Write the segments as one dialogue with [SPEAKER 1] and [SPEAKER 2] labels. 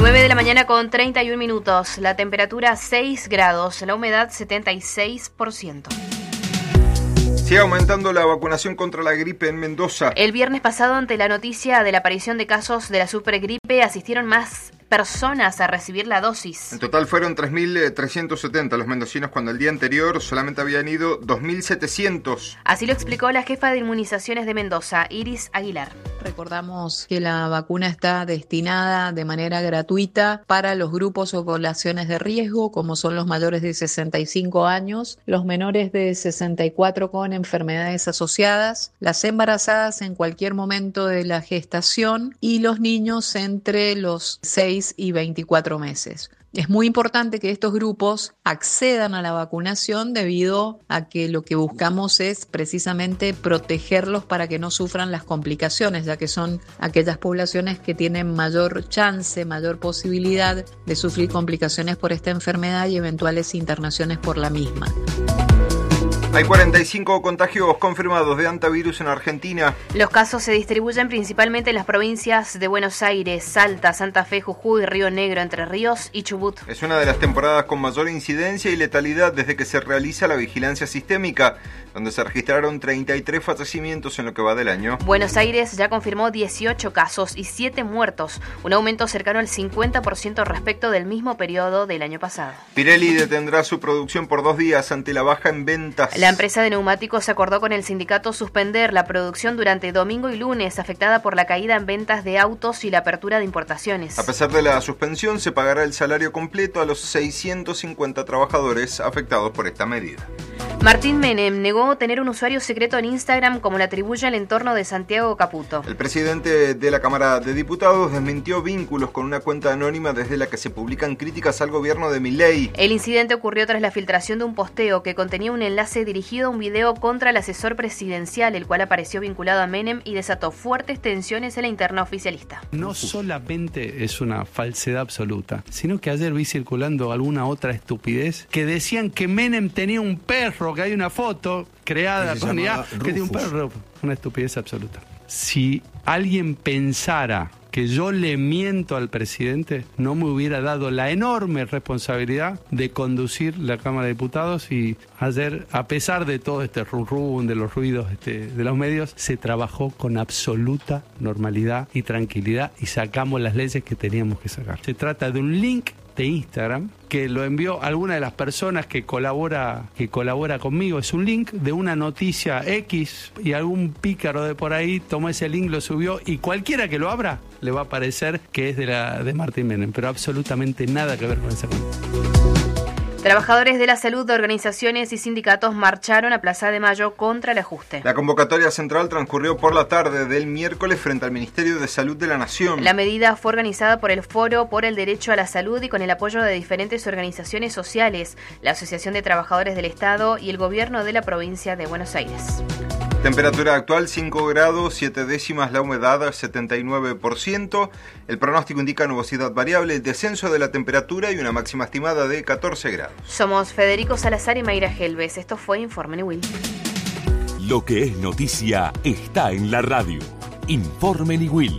[SPEAKER 1] 9 de la mañana con 31 minutos. La temperatura 6 grados, la humedad 76%.
[SPEAKER 2] Sigue aumentando la vacunación contra la gripe en Mendoza.
[SPEAKER 1] El viernes pasado, ante la noticia de la aparición de casos de la supergripe, asistieron más personas a recibir la dosis.
[SPEAKER 2] En total fueron 3.370 los mendocinos, cuando el día anterior solamente habían ido 2.700.
[SPEAKER 1] Así lo explicó la jefa de inmunizaciones de Mendoza, Iris Aguilar.
[SPEAKER 3] Recordamos que la vacuna está destinada de manera gratuita para los grupos o poblaciones de riesgo, como son los mayores de 65 años, los menores de 64 con enfermedades asociadas, las embarazadas en cualquier momento de la gestación y los niños entre los 6 y 24 meses. Es muy importante que estos grupos accedan a la vacunación debido a que lo que buscamos es precisamente protegerlos para que no sufran las complicaciones, ya que son aquellas poblaciones que tienen mayor chance, mayor posibilidad de sufrir complicaciones por esta enfermedad y eventuales internaciones por la misma.
[SPEAKER 2] Hay 45 contagios confirmados de hantavirus en Argentina.
[SPEAKER 1] Los casos se distribuyen principalmente en las provincias de Buenos Aires, Salta, Santa Fe, Jujuy, Río Negro, Entre Ríos y Chubut.
[SPEAKER 2] Es una de las temporadas con mayor incidencia y letalidad desde que se realiza la vigilancia sistémica, donde se registraron 33 fallecimientos en lo que va del año.
[SPEAKER 1] Buenos Aires ya confirmó 18 casos y 7 muertos, un aumento cercano al 50% respecto del mismo periodo del año pasado.
[SPEAKER 2] Pirelli detendrá su producción por 2 días ante la baja en ventas.
[SPEAKER 1] La empresa de neumáticos acordó con el sindicato suspender la producción durante domingo y lunes, afectada por la caída en ventas de autos y la apertura de importaciones.
[SPEAKER 2] A pesar de la suspensión, se pagará el salario completo a los 650 trabajadores afectados por esta medida.
[SPEAKER 1] Martín Menem negó tener un usuario secreto en Instagram, como le atribuye el entorno de Santiago Caputo.
[SPEAKER 2] El presidente de la Cámara de Diputados desmintió vínculos con una cuenta anónima desde la que se publican críticas al gobierno de Milei.
[SPEAKER 1] El incidente ocurrió tras la filtración de un posteo que contenía un enlace dirigido a un video contra el asesor presidencial, el cual apareció vinculado a Menem y desató fuertes tensiones en la interna oficialista.
[SPEAKER 4] No solamente es una falsedad absoluta, sino que ayer vi circulando alguna otra estupidez que decían que Menem tenía un perro, que hay una foto creada con IA que tiene un perro. Una estupidez absoluta. Si alguien pensara que yo le miento al presidente, no me hubiera dado la enorme responsabilidad de conducir la Cámara de Diputados, y ayer, a pesar de todo este rum de los ruidos de los medios, se trabajó con absoluta normalidad y tranquilidad y sacamos las leyes que teníamos que sacar. Se trata de un link de Instagram que lo envió alguna de las personas que colabora conmigo. Es un link de una noticia X y algún pícaro de por ahí tomó ese link, lo subió, y cualquiera que lo abra le va a parecer que es de Martín Menem, pero absolutamente nada que ver con esa cuenta.
[SPEAKER 1] Trabajadores de la salud de organizaciones y sindicatos marcharon a Plaza de Mayo contra el ajuste.
[SPEAKER 2] La convocatoria central transcurrió por la tarde del miércoles frente al Ministerio de Salud de la Nación.
[SPEAKER 1] La medida fue organizada por el Foro por el Derecho a la Salud y con el apoyo de diferentes organizaciones sociales, la Asociación de Trabajadores del Estado y el Gobierno de la Provincia de Buenos Aires.
[SPEAKER 2] Temperatura actual 5 grados, 7 décimas, la humedad 79%. El pronóstico indica nubosidad variable, el descenso de la temperatura y una máxima estimada de 14 grados.
[SPEAKER 1] Somos Federico Salazar y Mayra Gelbes. Esto fue Informe Niwil.
[SPEAKER 5] Lo que es noticia está en la radio. Informe Niwil.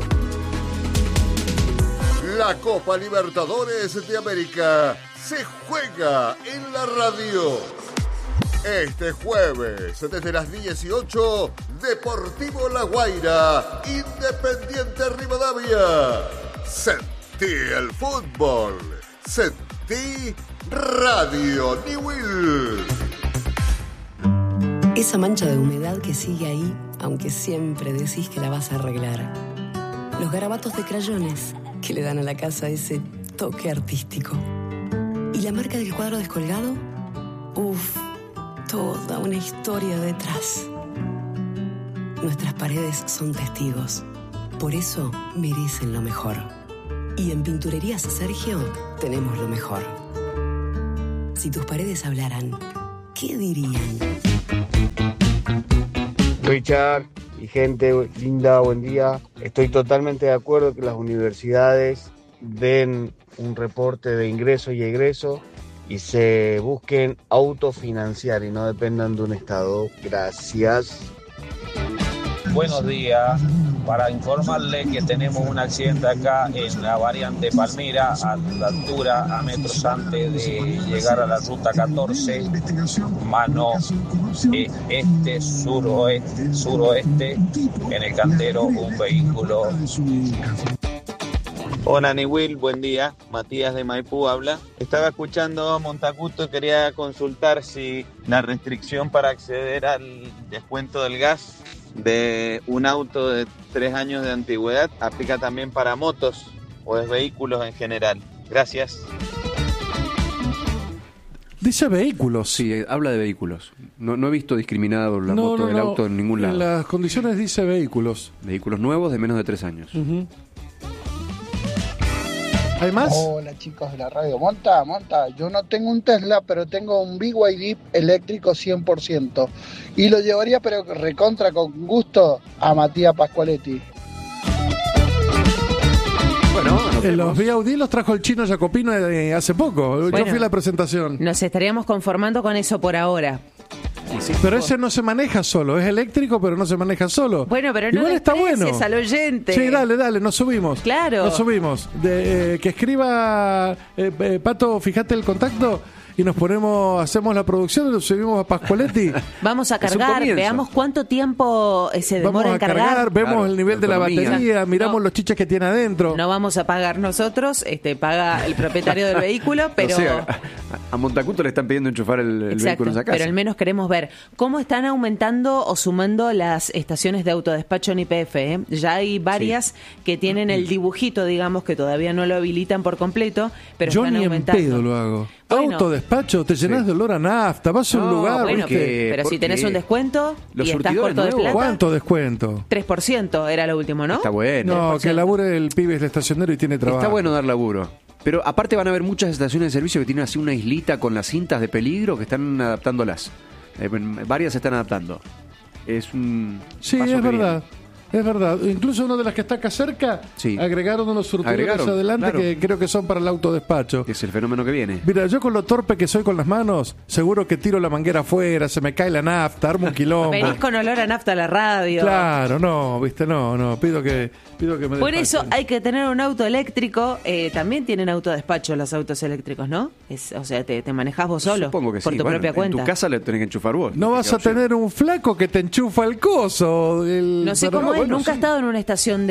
[SPEAKER 6] La Copa Libertadores de América se juega en la radio. Este jueves, desde las 18, Deportivo La Guaira, Independiente Rivadavia. Sentí el fútbol, sentí Radio Niwil.
[SPEAKER 7] Esa mancha de humedad que sigue ahí, aunque siempre decís que la vas a arreglar. Los garabatos de crayones que le dan a la casa ese toque artístico. ¿Y la marca del cuadro descolgado? Uf, toda una historia detrás. Nuestras paredes son testigos. Por eso merecen lo mejor. Y en Pinturerías Sergio tenemos lo mejor. Si tus paredes hablaran, ¿qué dirían?
[SPEAKER 8] Richard y gente linda, buen día. Estoy totalmente de acuerdo que las universidades den un reporte de ingreso y egreso y se busquen autofinanciar y no dependan de un Estado. Gracias.
[SPEAKER 9] Buenos días. para informarle que tenemos un accidente acá en la variante Palmira, a la altura, a metros antes de llegar a la ruta 14, mano suroeste, en el cantero, un vehículo.
[SPEAKER 10] Hola Niwil, buen día. Matías de Maipú habla. Estaba escuchando Montacuto y quería consultar si la restricción para acceder al descuento del gas de un auto de 3 años de antigüedad aplica también para motos o de vehículos en general. Gracias.
[SPEAKER 11] Dice vehículos.
[SPEAKER 12] Sí, habla de vehículos. No he visto discriminado la moto del auto en ningún lado.
[SPEAKER 11] En las condiciones dice vehículos.
[SPEAKER 12] Vehículos nuevos de menos de 3 años.
[SPEAKER 11] Uh-huh. ¿Hay más?
[SPEAKER 13] Hola chicos de la radio. Monta. Yo no tengo un Tesla, pero tengo un BYD eléctrico 100%. Y lo llevaría, pero recontra con gusto, a Matías Pascualetti.
[SPEAKER 12] Bueno,
[SPEAKER 11] los BYD los trajo el chino Jacopino hace poco. Bueno, yo fui a la presentación.
[SPEAKER 14] Nos estaríamos conformando con eso por ahora.
[SPEAKER 11] Sí, pero ese no se maneja solo, es eléctrico, pero no se maneja solo.
[SPEAKER 14] Bueno, pero no
[SPEAKER 11] igual está bueno.
[SPEAKER 14] Al oyente.
[SPEAKER 11] Sí, dale, nos subimos.
[SPEAKER 14] Claro.
[SPEAKER 11] Nos subimos. Que escriba, Pato, fíjate el contacto y nos hacemos la producción y nos subimos a Pascualetti.
[SPEAKER 14] Vamos a cargar, veamos cuánto tiempo se demora en cargar.
[SPEAKER 11] Vemos claro, el nivel de la batería, miramos los chiches que tiene adentro.
[SPEAKER 14] No vamos a pagar nosotros, paga el propietario del vehículo, pero...
[SPEAKER 12] O sea, a Montacuto le están pidiendo enchufar el vehículo en esa casa.
[SPEAKER 14] Pero al menos queremos ver cómo están aumentando o sumando las estaciones de autodespacho en YPF. Ya hay varias que tienen el dibujito, digamos, que todavía no lo habilitan por completo, pero
[SPEAKER 11] yo
[SPEAKER 14] están aumentando.
[SPEAKER 11] Yo ni en pedo lo hago. Bueno, autodespacho, te llenas de olor a nafta, vas a un lugar.
[SPEAKER 14] Bueno, pero si tenés un descuento y estás corto de plata.
[SPEAKER 11] ¿Cuánto descuento?
[SPEAKER 14] 3% era lo último, ¿no?
[SPEAKER 12] Está bueno.
[SPEAKER 11] No, 3%. Que labure el pibe, es el estacionero y tiene trabajo.
[SPEAKER 12] Está bueno dar laburo. Pero aparte van a haber muchas estaciones de servicio que tienen así una islita con las cintas de peligro que están adaptándolas. Varias se están adaptando. Es un
[SPEAKER 11] sí, es verdad. Es verdad, incluso una de las que está acá cerca agregaron unos surtidores adelante que creo que son para el autodespacho.
[SPEAKER 12] Que es el fenómeno que viene.
[SPEAKER 11] Mira, yo con lo torpe que soy con las manos, seguro que tiro la manguera afuera, se me cae la nafta, armo un quilombo.
[SPEAKER 14] Venís con olor a nafta a la radio.
[SPEAKER 11] Claro, no, pido que me
[SPEAKER 14] por eso hay que tener un auto eléctrico, también tienen autodespacho los autos eléctricos, ¿no? O sea, te manejás vos solo.
[SPEAKER 12] Supongo que
[SPEAKER 14] por tu propia cuenta.
[SPEAKER 12] En tu casa le tenés que enchufar vos.
[SPEAKER 11] No vas a tener un flaco que te enchufa el coso.
[SPEAKER 14] No sé cómo es, nunca he estado en una estación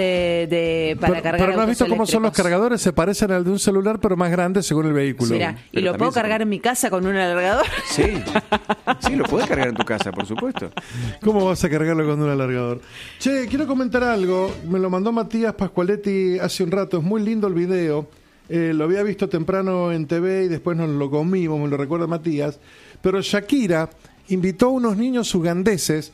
[SPEAKER 14] para cargar.
[SPEAKER 11] Pero no has visto cómo son los cargadores, se parecen al de un celular, pero más grande según el vehículo.
[SPEAKER 14] Mira, ¿y lo puedo cargar en mi casa con un alargador?
[SPEAKER 12] Sí, lo podés cargar en tu casa, por supuesto.
[SPEAKER 11] ¿Cómo vas a cargarlo con un alargador? Che, quiero comentar algo. Me lo mandó Matías Pascualetti hace un rato. Es muy lindo el video. Lo había visto temprano en TV y después nos lo comimos, me lo recuerda Matías. Pero Shakira invitó a unos niños ugandeses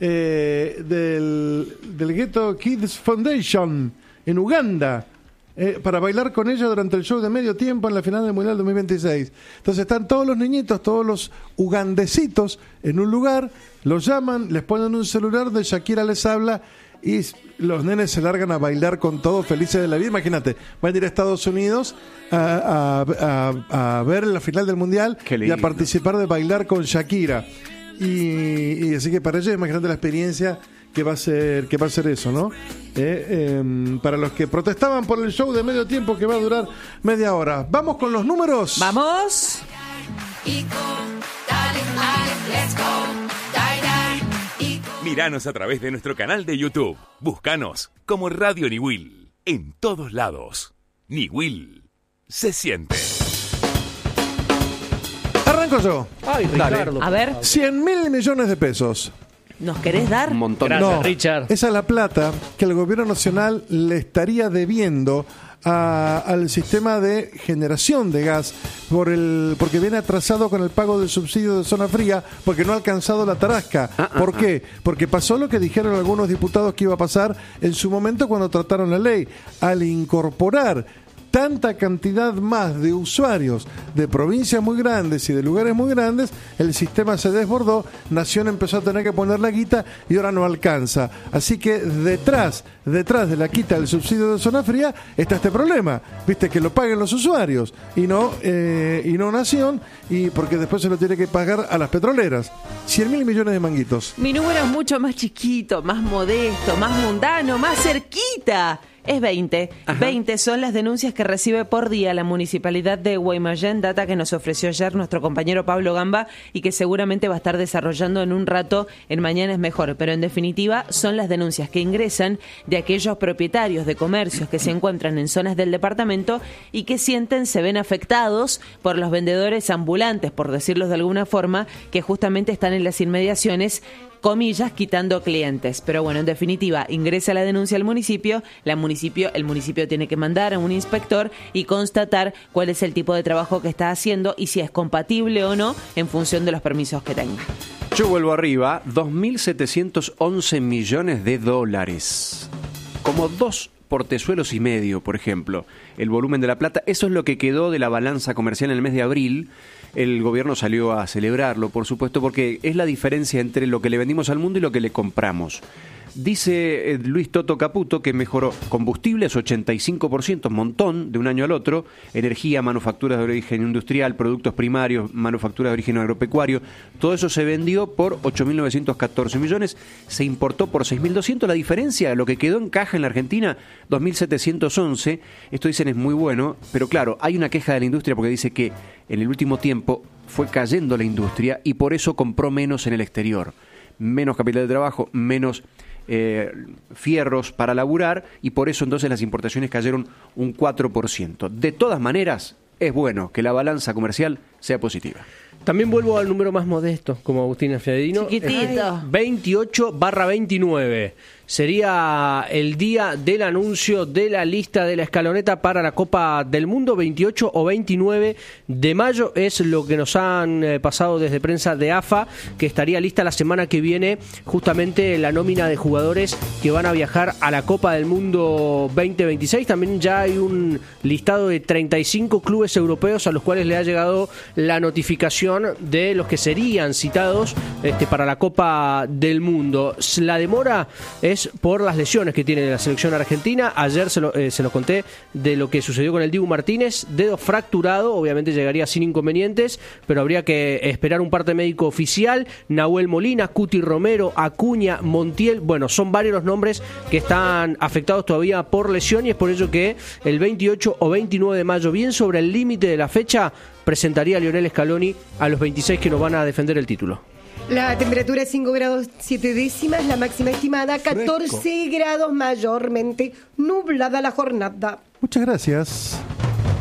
[SPEAKER 11] del Ghetto Kids Foundation en Uganda para bailar con ella durante el show de medio tiempo en la final del Mundial 2026. Entonces están todos los niñitos, todos los ugandesitos en un lugar, los llaman, les ponen un celular donde Shakira les habla y los nenes se largan a bailar con todo, felices de la vida. Imagínate, van a ir a Estados Unidos a ver la final del Mundial y a participar de bailar con Shakira. Y así que para ellos, imagínate la experiencia que va a ser eso, ¿no? Para los que protestaban por el show de medio tiempo que va a durar media hora. ¿Vamos con los números?
[SPEAKER 14] ¡Vamos!
[SPEAKER 5] Míranos a través de nuestro canal de YouTube. Búscanos como Radio Niwil. En todos lados. Niwil se siente.
[SPEAKER 11] Arranco yo.
[SPEAKER 14] Ay, Ricardo. A ver.
[SPEAKER 11] 100.000 millones de pesos.
[SPEAKER 14] ¿Nos querés dar?
[SPEAKER 12] Un montón.
[SPEAKER 15] Gracias, Richard.
[SPEAKER 11] Esa es la plata que el gobierno nacional le estaría debiendo al sistema de generación de gas porque viene atrasado con el pago del subsidio de zona fría porque no ha alcanzado la tarasca. ¿Por qué? Porque pasó lo que dijeron algunos diputados que iba a pasar en su momento cuando trataron la ley. Al incorporar tanta cantidad más de usuarios de provincias muy grandes y de lugares muy grandes, el sistema se desbordó, Nación empezó a tener que poner la guita y ahora no alcanza. Así que detrás de la quita del subsidio de zona fría está este problema, viste, que lo paguen los usuarios y no Nación, y porque después se lo tiene que pagar a las petroleras. 100.000 millones de manguitos.
[SPEAKER 14] Mi número es mucho más chiquito, más modesto, más mundano, más cerquita. Es 20. Ajá. 20 son las denuncias que recibe por día la municipalidad de Guaymallén, data que nos ofreció ayer nuestro compañero Pablo Gamba y que seguramente va a estar desarrollando en un rato en Mañana es Mejor. Pero en definitiva son las denuncias que ingresan de aquellos propietarios de comercios que se encuentran en zonas del departamento y que se ven afectados por los vendedores ambulantes, por decirlo de alguna forma, que justamente están en las inmediaciones, comillas, quitando clientes. Pero bueno, en definitiva, ingresa la denuncia al municipio, el municipio tiene que mandar a un inspector y constatar cuál es el tipo de trabajo que está haciendo y si es compatible o no en función de los permisos que tenga.
[SPEAKER 12] Yo vuelvo arriba, 2.711 millones de dólares. Como 2 portezuelos y medio, por ejemplo, el volumen de la plata. Eso es lo que quedó de la balanza comercial en el mes de abril. El gobierno salió a celebrarlo, por supuesto, porque es la diferencia entre lo que le vendimos al mundo y lo que le compramos. Dice Luis Toto Caputo que mejoró combustibles 85%, un montón de un año al otro, energía, manufacturas de origen industrial, productos primarios, manufacturas de origen agropecuario, todo eso se vendió por 8.914 millones, se importó por 6.200, la diferencia, lo que quedó en caja en la Argentina, 2.711, esto dicen es muy bueno, pero claro, hay una queja de la industria porque dice que en el último tiempo fue cayendo la industria y por eso compró menos en el exterior, menos capital de trabajo, menos fierros para laburar y por eso entonces las importaciones cayeron un 4%. De todas maneras, es bueno que la balanza comercial sea positiva.
[SPEAKER 15] También vuelvo al número más modesto, como Agustín Fiadino.
[SPEAKER 14] Chiquitito.
[SPEAKER 15] 28/29. Sería el día del anuncio de la lista de la escaloneta para la Copa del Mundo. 28 o 29 de mayo es lo que nos han pasado desde prensa de AFA, que estaría lista la semana que viene justamente la nómina de jugadores que van a viajar a la Copa del Mundo 2026. También ya hay un listado de 35 clubes europeos a los cuales le ha llegado la notificación de los que serían citados para la Copa del Mundo. La demora es por las lesiones que tiene la selección argentina. Ayer se los conté de lo que sucedió con el Dibu Martínez, dedo fracturado, obviamente llegaría sin inconvenientes, pero habría que esperar un parte médico oficial. Nahuel Molina, Cuti Romero, Acuña, Montiel, bueno, son varios los nombres que están afectados todavía por lesión y es por ello que el 28 o 29 de mayo, bien sobre el límite de la fecha, presentaría a Lionel Scaloni a los 26 que nos van a defender el título.
[SPEAKER 16] La temperatura es 5 grados 7 décimas, la máxima estimada 14 grados, mayormente nublada la jornada.
[SPEAKER 11] Muchas gracias.